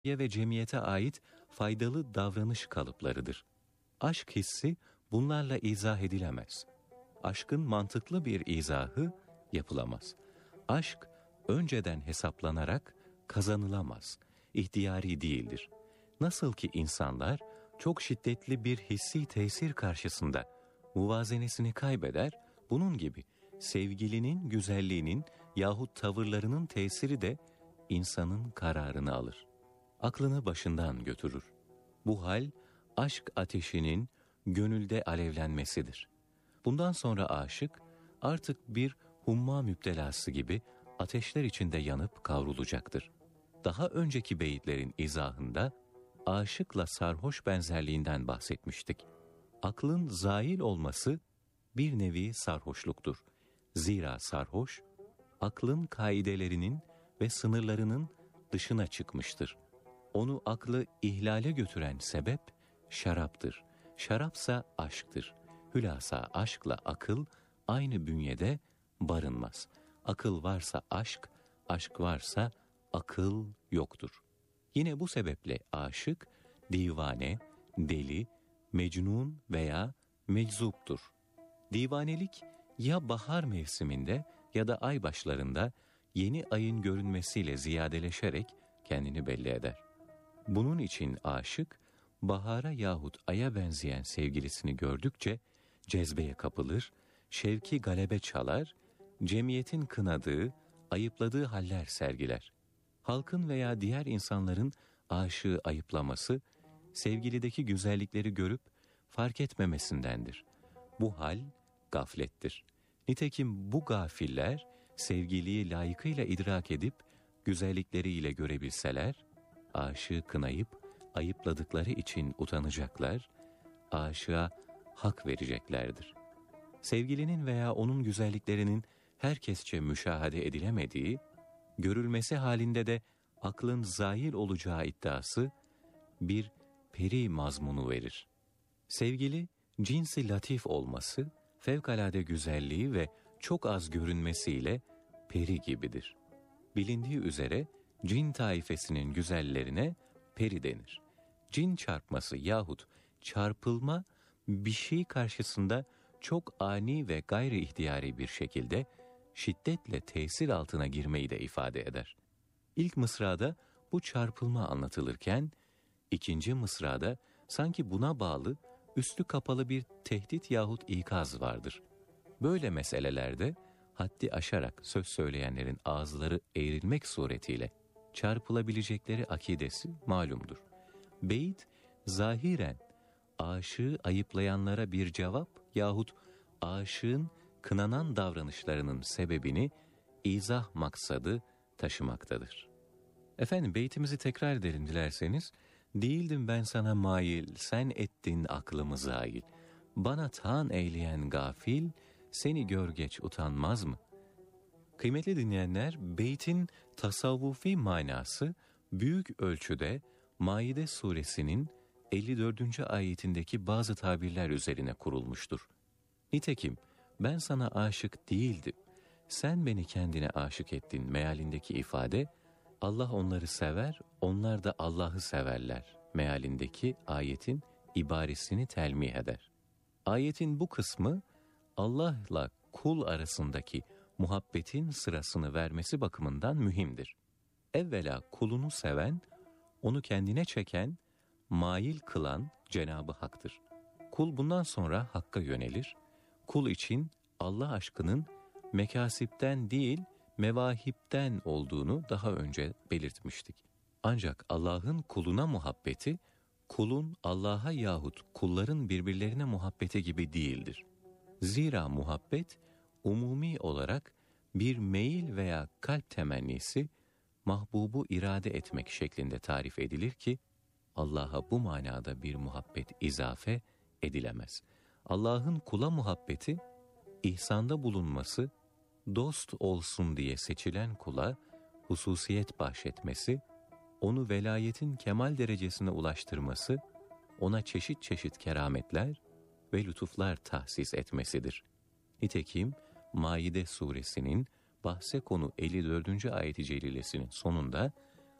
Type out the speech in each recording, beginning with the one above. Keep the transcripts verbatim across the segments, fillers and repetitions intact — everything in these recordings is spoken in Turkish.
ve cemiyete ait faydalı davranış kalıplarıdır. Aşk hissi bunlarla izah edilemez. Aşkın mantıklı bir izahı yapılamaz. Aşk önceden hesaplanarak kazanılamaz, ihtiyari değildir. Nasıl ki insanlar çok şiddetli bir hissi tesir karşısında muvazenesini kaybeder, bunun gibi sevgilinin güzelliğinin yahut tavırlarının tesiri de insanın kararını alır. Aklını başından götürür. Bu hal aşk ateşinin gönülde alevlenmesidir. Bundan sonra aşık artık bir humma müptelası gibi ateşler içinde yanıp kavrulacaktır. Daha önceki beyitlerin izahında aşıkla sarhoş benzerliğinden bahsetmiştik. Aklın zail olması bir nevi sarhoşluktur. Zira sarhoş, aklın kaidelerinin ve sınırlarının dışına çıkmıştır. Onu aklı ihlale götüren sebep şaraptır. Şarapsa aşktır. Hülasa aşkla akıl aynı bünyede barınmaz. Akıl varsa aşk, aşk varsa akıl yoktur. Yine bu sebeple aşık, divane, deli, mecnun veya meczuptur. Divanelik ya bahar mevsiminde ya da ay başlarında yeni ayın görünmesiyle ziyadeleşerek kendini belli eder. Bunun için aşık, bahara yahut aya benzeyen sevgilisini gördükçe cezbeye kapılır, şevki galebe çalar, cemiyetin kınadığı, ayıpladığı haller sergiler. Halkın veya diğer insanların aşığı ayıplaması, sevgilideki güzellikleri görüp fark etmemesindendir. Bu hal gaflettir. Nitekim bu gafiller, sevgiliyi layıkıyla idrak edip, güzellikleriyle görebilseler, aşığı kınayıp, ayıpladıkları için utanacaklar, aşığa hak vereceklerdir. Sevgilinin veya onun güzelliklerinin herkesçe müşahede edilemediği, görülmesi halinde de aklın zahir olacağı iddiası bir peri mazmunu verir. Sevgili, cinsi latif olması, fevkalade güzelliği ve çok az görünmesiyle peri gibidir. Bilindiği üzere cin taifesinin güzellerine peri denir. Cin çarpması yahut çarpılma bir şey karşısında çok ani ve gayri ihtiyari bir şekilde şiddetle tesir altına girmeyi de ifade eder. İlk mısrada bu çarpılma anlatılırken, ikinci mısrada sanki buna bağlı üstü kapalı bir tehdit yahut ikaz vardır. Böyle meselelerde haddi aşarak söz söyleyenlerin ağızları eğrilmek suretiyle çarpılabilecekleri akidesi malumdur. Beyit, zahiren aşığı ayıplayanlara bir cevap yahut aşığın kınanan davranışlarının sebebini izah maksadı taşımaktadır. Efendim beytimizi tekrar edelim dilerseniz. Değildim ben sana mail, sen ettin aklımı zail. Bana taan eyleyen gafil, seni gör geç utanmaz mı? Kıymetli dinleyenler, beytin tasavvufi manası büyük ölçüde Maide suresinin elli dördüncü ayetindeki bazı tabirler üzerine kurulmuştur. Nitekim ben sana aşık değildim, sen beni kendine aşık ettin mealindeki ifade, Allah onları sever, onlar da Allah'ı severler mealindeki ayetin ibaresini telmih eder. Ayetin bu kısmı Allah'la kul arasındaki muhabbetin sırasını vermesi bakımından mühimdir. Evvela kulunu seven, onu kendine çeken, mail kılan Cenab-ı Hak'tır. Kul bundan sonra Hakk'a yönelir. Kul için Allah aşkının mekasipten değil, mevahipten olduğunu daha önce belirtmiştik. Ancak Allah'ın kuluna muhabbeti, kulun Allah'a yahut kulların birbirlerine muhabbeti gibi değildir. Zira muhabbet, umumi olarak bir meyil veya kalp temennisi, mahbubu irade etmek şeklinde tarif edilir ki, Allah'a bu manada bir muhabbet izafe edilemez. Allah'ın kula muhabbeti, ihsanda bulunması, dost olsun diye seçilen kula hususiyet bahşetmesi, onu velayetin kemal derecesine ulaştırması, ona çeşit çeşit kerametler ve lütuflar tahsis etmesidir. Nitekim Maide suresinin bahse konu elli dördüncü ayet-i celilesinin sonunda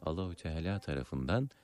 Allahü Teala tarafından